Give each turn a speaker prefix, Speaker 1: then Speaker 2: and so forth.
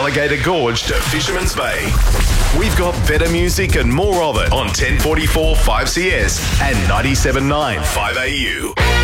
Speaker 1: Alligator Gorge to Fisherman's Bay. We've got better music and more of it on 1044 5CS and 97.9 5AU.